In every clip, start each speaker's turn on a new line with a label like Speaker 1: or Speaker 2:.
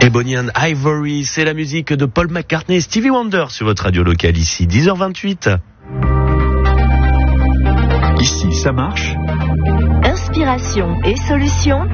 Speaker 1: Ebony and Ivory, c'est la musique de Paul McCartney et Stevie Wonder sur votre radio locale ici, 10h28.
Speaker 2: Ici, ça marche.
Speaker 3: Inspiration et solutions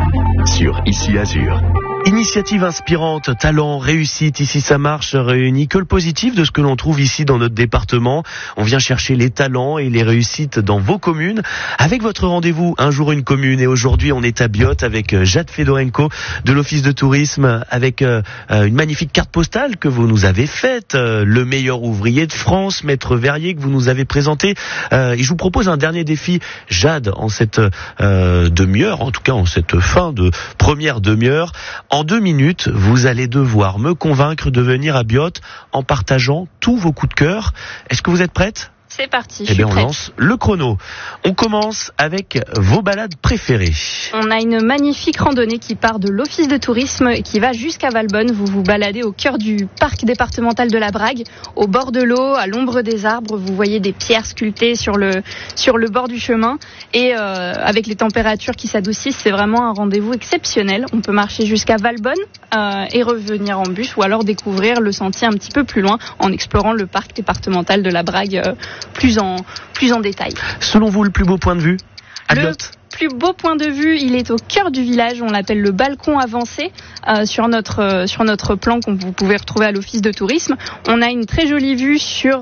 Speaker 2: Sur Ici Azur.
Speaker 1: Initiative inspirante, talent, réussite, ici ça marche, réunit que le positif de ce que l'on trouve ici dans notre département. On vient chercher les talents et les réussites dans vos communes avec votre rendez-vous Un jour une commune. Et aujourd'hui on est à Biot avec Jade Fedorenko de l'Office de tourisme avec une magnifique carte postale que vous nous avez faite, le meilleur ouvrier de France, Maître Verrier, que vous nous avez présenté. Et je vous propose un dernier défi, Jade, en cette demi-heure, en tout cas en cette fin de première demi-heure. En 2 minutes, vous allez devoir me convaincre de venir à Biot en partageant tous vos coups de cœur. Est-ce que vous êtes prête ?
Speaker 4: C'est parti,
Speaker 1: Eh bien, on lance le chrono. On commence avec vos balades préférées.
Speaker 4: On a une magnifique randonnée qui part de l'Office de tourisme et qui va jusqu'à Valbonne. Vous vous baladez au cœur du parc départemental de la Brague, au bord de l'eau, à l'ombre des arbres. Vous voyez des pierres sculptées sur le bord du chemin. Et avec les températures qui s'adoucissent, c'est vraiment un rendez-vous exceptionnel. On peut marcher jusqu'à Valbonne et revenir en bus, ou alors découvrir le sentier un petit peu plus loin en explorant le parc départemental de la Brague plus en détail.
Speaker 1: Selon vous, le plus beau point de vue à Biot ?
Speaker 4: Le plus beau point de vue, il est au cœur du village. On l'appelle le balcon avancé sur notre plan que vous pouvez retrouver à l'Office de tourisme. On a une très jolie vue sur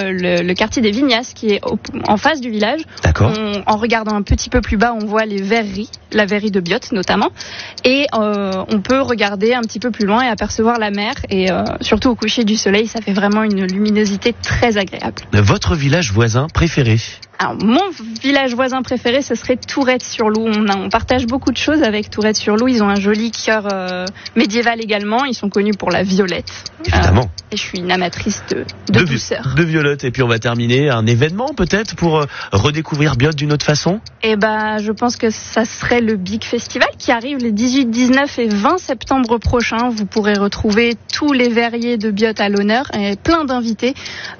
Speaker 4: le quartier des Vignas qui est en face du village.
Speaker 1: D'accord.
Speaker 4: En regardant un petit peu plus bas, on voit les verreries, la verrerie de Biot notamment. Et on peut regarder un petit peu plus loin et apercevoir la mer. Et surtout au coucher du soleil, ça fait vraiment une luminosité très agréable.
Speaker 1: Votre village voisin préféré ?
Speaker 4: Alors, mon village voisin préféré, ce serait Tourette-sur-Loup. On partage beaucoup de choses avec Tourette-sur-Loup. Ils ont un joli cœur médiéval également. Ils sont connus pour la violette.
Speaker 1: Évidemment.
Speaker 4: Et je suis une amatrice de douceur.
Speaker 1: De violette. Et puis on va terminer un événement peut-être pour redécouvrir Biot d'une autre façon ?
Speaker 4: Et je pense que ça serait le Big Festival qui arrive les 18, 19 et 20 septembre prochains. Vous pourrez retrouver tous les verriers de Biot à l'honneur et plein d'invités.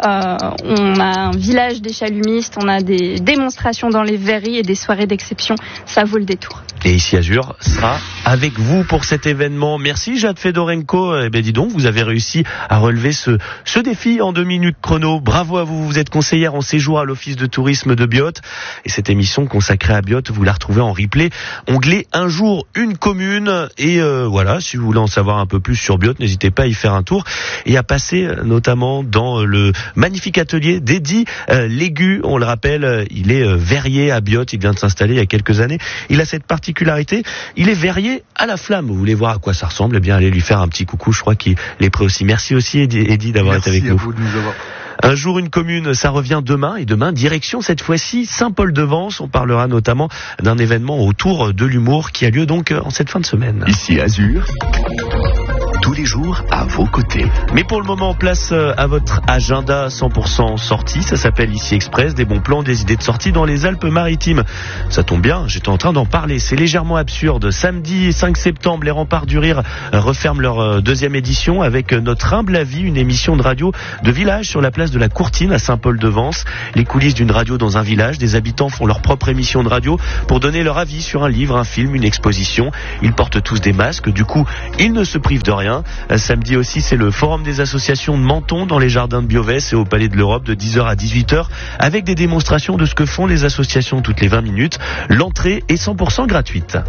Speaker 4: On a un village des chalumistes, on a des démonstrations dans les verreries et des soirées d'exception. Ça vaut le détour.
Speaker 1: Et Ici Azur sera avec vous pour cet événement. Merci Jade Fedorenko. Eh bien dis donc, vous avez réussi à relever ce défi en 2 minutes chrono. Bravo à vous. Vous êtes conseillère en séjour à l'Office de tourisme de Biot. Et cette émission consacrée à Biot, vous la retrouvez en replay. Onglet Un jour, une commune. Et voilà, si vous voulez en savoir un peu plus sur Biot, n'hésitez pas à y faire un tour et à passer notamment dans le magnifique atelier d'Eddy Légu. On le rappelle, il est verrier à Biot. Il vient de s'installer il y a quelques années. Il a cette particularité, il est verrier à la flamme. Vous voulez voir à quoi ça ressemble ? Eh bien, allez lui faire un petit coucou. Je crois qu'il est prêt aussi. Merci aussi, Eddy, d'avoir été avec nous.
Speaker 5: Merci à vous de nous avoir.
Speaker 1: Un jour, une commune, ça revient demain. Et demain, direction cette fois-ci Saint-Paul-de-Vence. On parlera notamment d'un événement autour de l'humour qui a lieu donc en cette fin de semaine.
Speaker 2: Ici Azur. Tous les jours à vos côtés.
Speaker 1: Mais pour le moment, place à votre agenda 100% sortie. Ça s'appelle Ici Express, des bons plans, des idées de sortie dans les Alpes-Maritimes. Ça tombe bien, j'étais en train d'en parler. C'est légèrement absurde. Samedi 5 septembre, les Remparts du Rire referment leur 2e édition avec Notre humble avis, une émission de radio de village sur la place de la Courtine à Saint-Paul-de-Vence. Les coulisses d'une radio dans un village. Des habitants font leur propre émission de radio pour donner leur avis sur un livre, un film, une exposition. Ils portent tous des masques. Du coup, ils ne se privent de rien. Samedi aussi, c'est le forum des associations de Menton dans les jardins de Biovès et au Palais de l'Europe de 10h à 18h avec des démonstrations de ce que font les associations toutes les 20 minutes. L'entrée est 100% gratuite.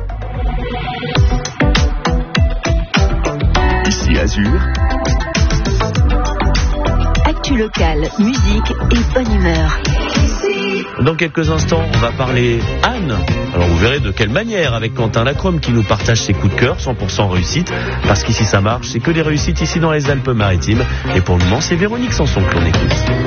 Speaker 2: Ici Azur.
Speaker 3: Actu locale, musique et bonne humeur.
Speaker 1: Dans quelques instants, on va parler Anne. Alors vous verrez de quelle manière avec Quentin Lacrome qui nous partage ses coups de cœur, 100% réussite. Parce qu'ici ça marche, c'est que des réussites ici dans les Alpes-Maritimes. Et pour le moment, c'est Véronique Sanson que l'on écoute.